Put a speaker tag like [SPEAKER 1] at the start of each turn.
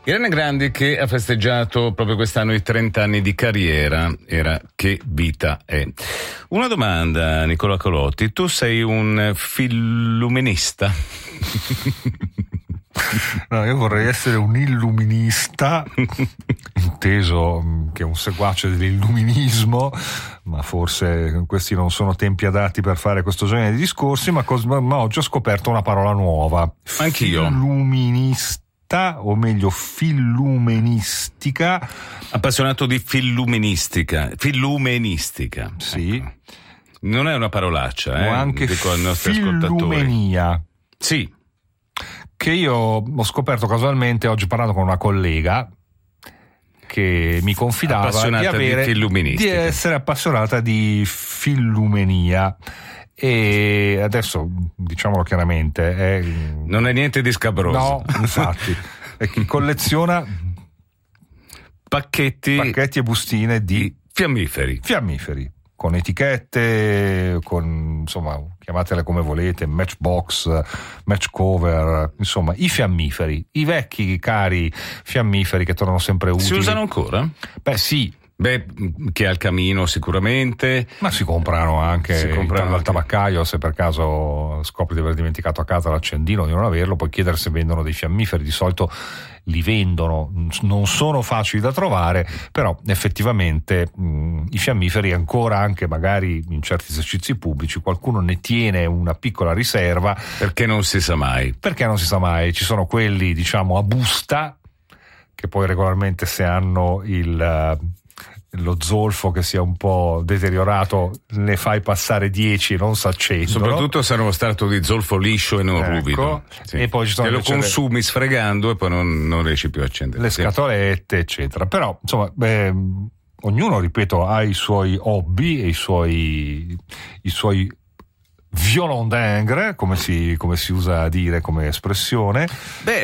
[SPEAKER 1] Irene Grandi, che ha festeggiato proprio quest'anno i 30 anni di carriera, era Che vita è. Una domanda, Nicola Colotti, tu sei un filluminista?
[SPEAKER 2] No, io vorrei essere un illuminista, inteso che è un seguace dell'illuminismo, ma forse questi non sono tempi adatti per fare questo genere di discorsi, ma oggi ho scoperto una parola nuova.
[SPEAKER 1] Anch'io.
[SPEAKER 2] Filluminista, o meglio fillumenistica.
[SPEAKER 1] Appassionato di fillumenistica.
[SPEAKER 2] Sì.
[SPEAKER 1] Ecco. Non è una parolaccia,
[SPEAKER 2] O anche
[SPEAKER 1] dico ai nostri ascoltatori.
[SPEAKER 2] fillumenia.
[SPEAKER 1] Sì.
[SPEAKER 2] Che io ho scoperto casualmente oggi parlando con una collega che mi confidava di essere appassionata di fillumenia, e adesso diciamolo chiaramente
[SPEAKER 1] non è niente di scabroso.
[SPEAKER 2] No, infatti è chi colleziona
[SPEAKER 1] pacchetti
[SPEAKER 2] e bustine di
[SPEAKER 1] fiammiferi,
[SPEAKER 2] con etichette, con, insomma, chiamatele come volete, matchbox, match cover, insomma, i fiammiferi, i vecchi cari fiammiferi che tornano sempre utili.
[SPEAKER 1] Si usano ancora?
[SPEAKER 2] Beh, sì.
[SPEAKER 1] Beh, che al camino sicuramente.
[SPEAKER 2] Ma si comprano anche al tabaccaio, se per caso scopri di aver dimenticato a casa l'accendino, di non averlo, puoi chiedere se vendono dei fiammiferi, di solito li vendono, non sono facili da trovare, però effettivamente i fiammiferi ancora, anche magari in certi esercizi pubblici, qualcuno ne tiene una piccola riserva.
[SPEAKER 1] Perché non si sa mai.
[SPEAKER 2] Ci sono quelli, diciamo, a busta, che poi regolarmente, se hanno lo zolfo che sia un po' deteriorato, ne fai passare 10 e non s'accendono.
[SPEAKER 1] Soprattutto se hanno stato di zolfo liscio e non ruvido.
[SPEAKER 2] Sì. E poi ci sono
[SPEAKER 1] che lo consumi sfregando e poi non riesci più a accendere.
[SPEAKER 2] Le scatolette, eccetera. Però, insomma, ognuno, ripeto, ha i suoi hobby e i suoi violon d'ingres, come si usa a dire come espressione.